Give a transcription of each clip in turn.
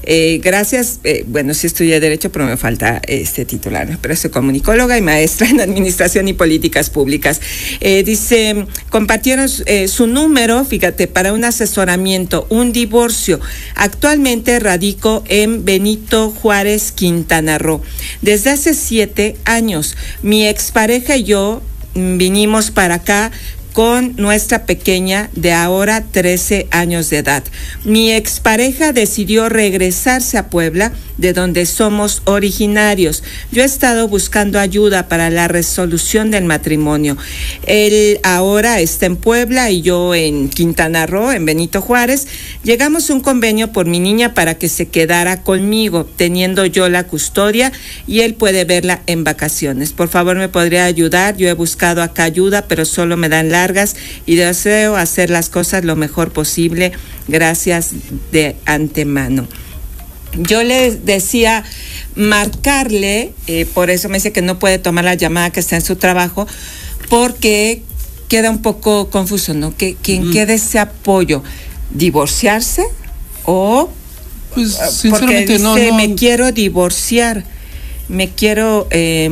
Gracias, bueno, sí estudié Derecho, pero me falta este titular, ¿no? Pero soy comunicóloga y maestra en Administración y Políticas Públicas. Dice, compartieron su número, fíjate, para un asesoramiento, un divorcio. Actualmente radico en Benito Juárez, Quintana Roo. Desde hace 7 años, mi expareja y yo vinimos para acá con nuestra pequeña de ahora 13 años de edad. Mi expareja decidió regresarse a Puebla, de donde somos originarios. Yo he estado buscando ayuda para la resolución del matrimonio. Él ahora está en Puebla y yo en Quintana Roo, en Benito Juárez. Llegamos a un convenio por mi niña para que se quedara conmigo, teniendo yo la custodia, y él puede verla en vacaciones. Por favor, ¿me podría ayudar? Yo he buscado acá ayuda, pero solo me dan largas y deseo hacer las cosas lo mejor posible. Gracias de antemano. Yo le decía marcarle, por eso me dice que no puede tomar la llamada, que está en su trabajo, porque queda un poco confuso, ¿no? Que quien quede ese apoyo, divorciarse o... Pues sinceramente porque dice, no. Me quiero divorciar, me quiero...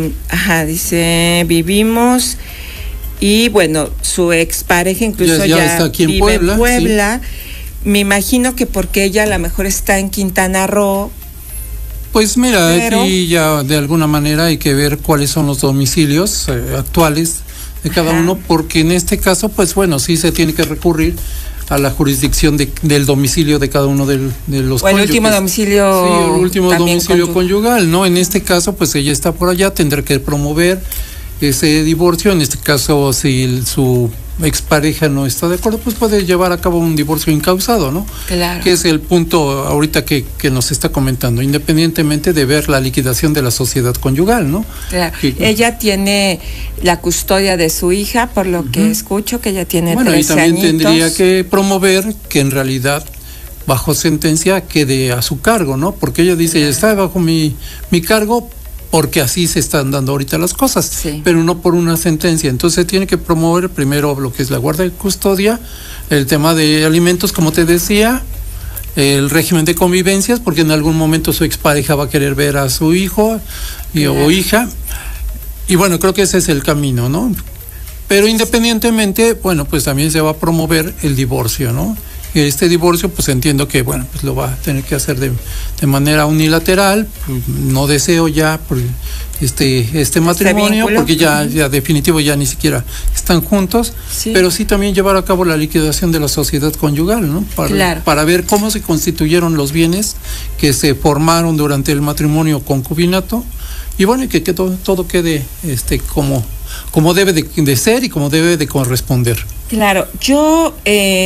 dice, vivimos... Y bueno, su expareja incluso ya está aquí vive en Puebla. Sí. Me imagino que porque ella a lo mejor está en Quintana Roo. Pues mira, aquí ya de alguna manera hay que ver cuáles son los domicilios actuales de cada uno, porque en este caso, pues bueno, sí se tiene que recurrir a la jurisdicción del domicilio de cada uno de los cónyuges. El último domicilio. Sí, el último domicilio conyugal, ¿no? En este caso, pues ella está por allá, tendrá que promover ese divorcio. En este caso, si su expareja no está de acuerdo, pues puede llevar a cabo un divorcio incausado, ¿no? Claro. Que es el punto ahorita que nos está comentando, independientemente de ver la liquidación de la sociedad conyugal, ¿no? Claro. Ella tiene la custodia de su hija, por lo que escucho, que ella tiene 13 añitos. Bueno, y también tendría que promover que en realidad bajo sentencia quede a su cargo, ¿no? Porque ella dice, está bajo mi cargo, porque así se están dando ahorita las cosas, pero no por una sentencia. Entonces tiene que promover primero lo que es la guarda y custodia, el tema de alimentos, como te decía, el régimen de convivencias, porque en algún momento su expareja va a querer ver a su hijo o hija, y bueno, creo que ese es el camino, ¿no? Pero independientemente, bueno, pues también se va a promover el divorcio, ¿no? Y este divorcio, pues entiendo que, bueno, pues lo va a tener que hacer de manera unilateral. No deseo ya por este matrimonio, porque ya definitivo ya ni siquiera están juntos, pero sí también llevar a cabo la liquidación de la sociedad conyugal, ¿no? Para ver cómo se constituyeron los bienes que se formaron durante el matrimonio concubinato, y bueno, y que todo quede como debe de ser y como debe de corresponder. Claro, yo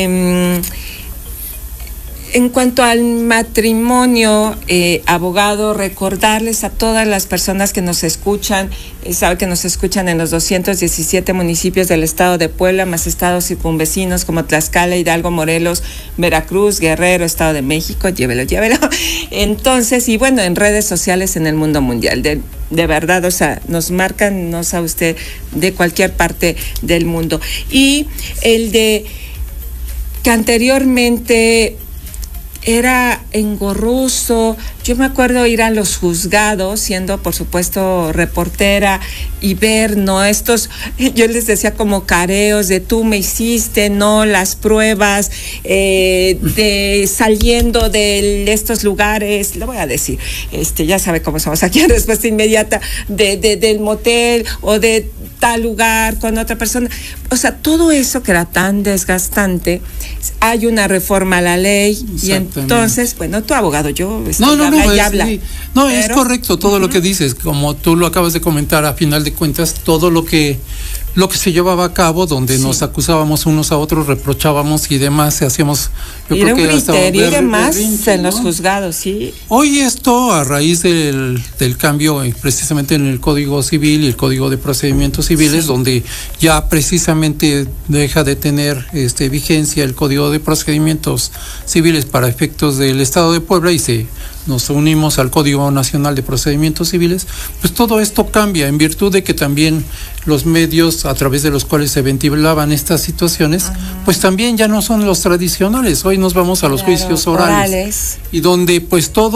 en cuanto al matrimonio, abogado, recordarles a todas las personas que nos escuchan, sabe que nos escuchan en los 217 municipios del estado de Puebla, más estados circunvecinos como Tlaxcala, Hidalgo, Morelos, Veracruz, Guerrero, Estado de México, llévelo. Entonces, y bueno, en redes sociales en el mundo mundial, de verdad, o sea, nos marcan, no sabe usted, de cualquier parte del mundo. Y el de que anteriormente era engorroso. Yo me acuerdo ir a los juzgados, siendo por supuesto reportera, y ver, ¿no? Yo les decía como careos de tú me hiciste, ¿no? Las pruebas, de saliendo de estos lugares, lo voy a decir, ya sabe cómo somos aquí en respuesta inmediata, del motel o de tal lugar con otra persona. O sea, todo eso que era tan desgastante, hay una reforma a la ley y entonces, bueno, tu abogado, yo habla. Sí. No, pero es correcto todo lo que dices, como tú lo acabas de comentar, a final de cuentas, todo lo que se llevaba a cabo, donde nos acusábamos unos a otros, reprochábamos y demás, hacíamos, yo creo que hasta y demás en los juzgados, sí. Hoy esto, a raíz del cambio precisamente en el Código Civil y el Código de Procedimientos Civiles, donde ya precisamente deja de tener vigencia el Código de Procedimientos Civiles para efectos del Estado de Puebla y nos unimos al Código Nacional de Procedimientos Civiles, pues todo esto cambia en virtud de que también los medios a través de los cuales se ventilaban estas situaciones, pues también ya no son los tradicionales. Hoy nos vamos a los juicios orales, y donde pues todo